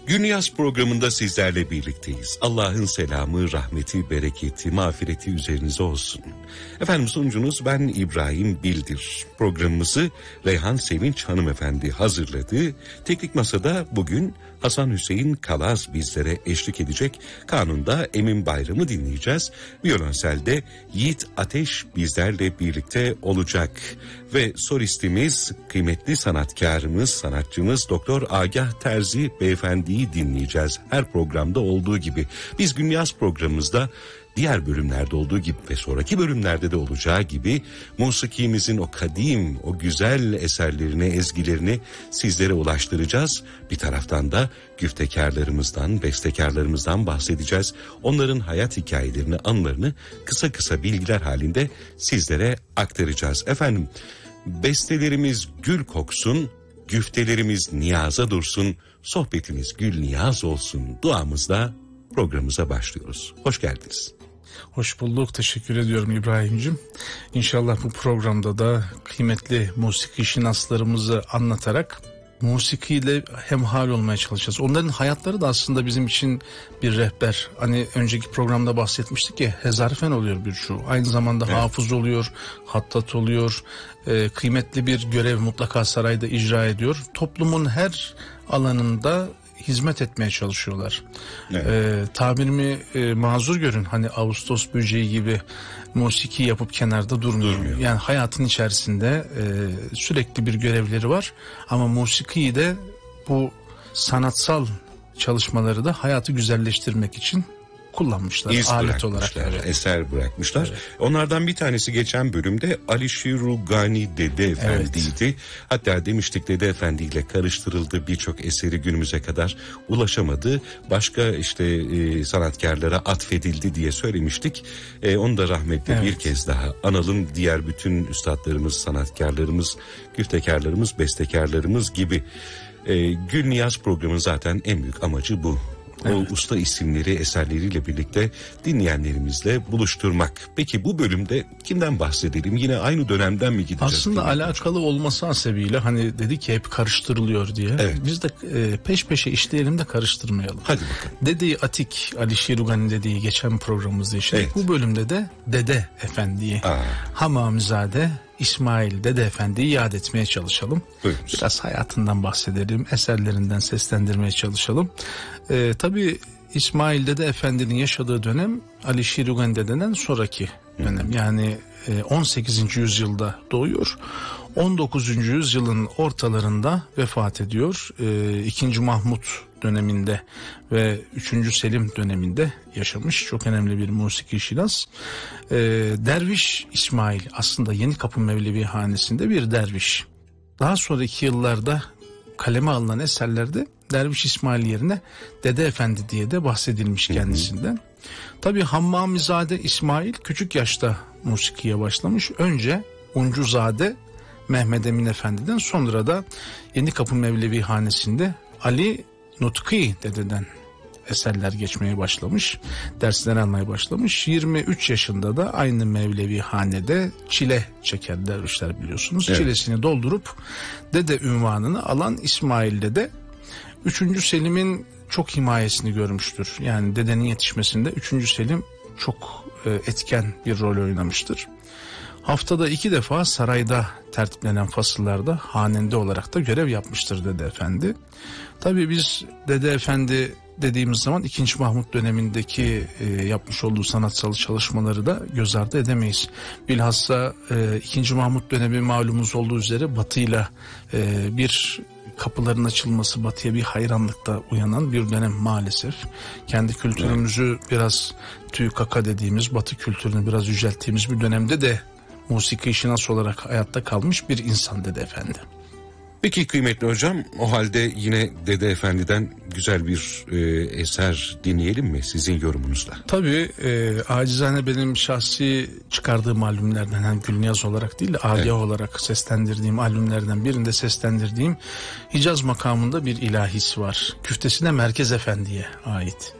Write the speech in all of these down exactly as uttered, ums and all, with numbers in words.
Günyas programında sizlerle birlikteyiz. Allah'ın selamı, rahmeti, bereketi, mağfireti üzerinize olsun. Efendim sunucunuz ben İbrahim Bildir. Programımızı Reyhan Sevinç hanımefendi hazırladı. Teknik masada bugün Hasan Hüseyin Kalaz bizlere eşlik edecek. Kanunda Emin Bayram'ı dinleyeceğiz. Violonselde Yiğit Ateş bizlerle birlikte olacak. Ve solistimiz, kıymetli sanatkarımız, sanatçımız Doktor Agah Terzi beyefendiyi dinleyeceğiz. Her programda olduğu gibi. Biz Günyas programımızda diğer bölümlerde olduğu gibi ve sonraki bölümlerde de olacağı gibi musikimizin o kadim, o güzel eserlerini, ezgilerini sizlere ulaştıracağız. Bir taraftan da güftekarlarımızdan, bestekarlarımızdan bahsedeceğiz. Onların hayat hikayelerini, anılarını kısa kısa bilgiler halinde sizlere aktaracağız. Efendim, bestelerimiz gül koksun, güftelerimiz niyaza dursun, sohbetimiz gül niyaz olsun. Duamızla programımıza başlıyoruz. Hoş geldiniz. Hoş bulduk. Teşekkür ediyorum İbrahim'cim. İnşallah bu programda da kıymetli musiki şinaslarımızı anlatarak musikiyle hemhal olmaya çalışacağız. Onların hayatları da aslında bizim için bir rehber. Hani önceki programda bahsetmiştik ya, hezarfen oluyor bir şu. Aynı zamanda evet. Hafız oluyor, hattat oluyor. E, kıymetli bir görev mutlaka sarayda icra ediyor. Toplumun her alanında hizmet etmeye çalışıyorlar. Evet. Ee, tabirimi e, mazur görün. Hani Ağustos böceği gibi musiki yapıp kenarda durmuyor. Durmuyor. Yani hayatın içerisinde e, sürekli bir görevleri var. Ama musikiyi de bu sanatsal çalışmaları da hayatı güzelleştirmek için kullanmışlar. İz alet olarak. Evet. Eser bırakmışlar. Evet. Onlardan bir tanesi geçen bölümde Alişir Rugani Dede Efendi'ydi. Evet. Hatta demiştik Dede Efendi ile karıştırıldı, birçok eseri günümüze kadar ulaşamadı. Başka işte e, sanatkarlara atfedildi diye söylemiştik. E, onu da rahmetle evet. bir kez daha analım. Diğer bütün üstadlarımız, sanatkarlarımız, güftekarlarımız, bestekarlarımız gibi. E, Gül Niyaz programının zaten en büyük amacı bu. O evet. usta isimleri, eserleriyle birlikte dinleyenlerimizle buluşturmak. Peki bu bölümde kimden bahsedelim? Yine aynı dönemden mi gideceğiz? Aslında alakalı hocam? Olması hasebiyle hani dedik ki hep karıştırılıyor diye. Evet. Biz de e, peş peşe işleyelim de karıştırmayalım. Hadi bakalım. Dede-i Atik, Alişir Rugani dediği geçen programımızda işte. Evet. Bu bölümde de Dede Efendi'yi, Hamamizade İsmail Dede Efendi'yi yad etmeye çalışalım. Buyurun. Biraz hayatından bahsedelim, eserlerinden seslendirmeye çalışalım. Ee, tabii İsmail Dede Efendi'nin yaşadığı dönem Alişir Rugani Dede'den sonraki dönem. Hmm. Yani on sekizinci yüzyılda doğuyor. on dokuzuncu yüzyılın ortalarında vefat ediyor. Ee, ikinci Mahmut döneminde ve üçüncü Selim döneminde yaşamış. Çok önemli bir musiki şinas. Ee, Derviş İsmail aslında Yenikapı Mevlevi hanesinde bir derviş. Daha sonraki yıllarda kaleme alınan eserlerde Derviş İsmail yerine Dede Efendi diye de bahsedilmiş kendisinden. Tabii Hammamizade İsmail küçük yaşta musikiye başlamış. Önce Uncuzade Mehmed Emin Efendi'den, sonra da Yenikapı Mevlevi hanesinde Ali Nutki Dede'den eserler geçmeye başlamış. Dersler almaya başlamış. yirmi üç yaşında da aynı Mevlevi hanede çile çeker dervişler, biliyorsunuz. Evet. Çilesini doldurup dede ünvanını alan İsmail Dede üçüncü Selim'in çok himayesini görmüştür. Yani dedenin yetişmesinde üçüncü Selim çok e, etken bir rol oynamıştır. Haftada iki defa sarayda tertiplenen fasıllarda hanende olarak da görev yapmıştır Dede Efendi. Tabii biz Dede Efendi dediğimiz zaman ikinci Mahmut dönemindeki e, yapmış olduğu sanatsal çalışmaları da göz ardı edemeyiz. Bilhassa e, ikinci Mahmut dönemi malumumuz olduğu üzere Batı'yla e, bir kapıların açılması, Batı'ya bir hayranlıkta uyanan bir dönem maalesef. Kendi kültürümüzü evet. biraz tüykaka dediğimiz, Batı kültürünü biraz yücelttiğimiz bir dönemde de musiki şinas olarak hayatta kalmış bir insan Dede Efendi. Peki kıymetli hocam, o halde yine Dede Efendi'den güzel bir e, eser dinleyelim mi sizin yorumunuzla? Tabii e, acizane benim şahsi çıkardığım albümlerden, yani Gülniyaz olarak değil de Agah evet. olarak seslendirdiğim albümlerden birinde seslendirdiğim Hicaz makamında bir ilahisi var. Küftesine Merkez Efendi'ye ait.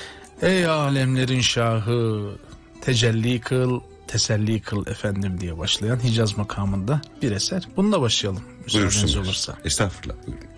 Ey alemlerin şahı, tecelli kıl, teselli kıl efendim diye başlayan Hicaz makamında bir eser. Bununla başlayalım müsaadeniz olursa. Estağfurullah. Buyurun.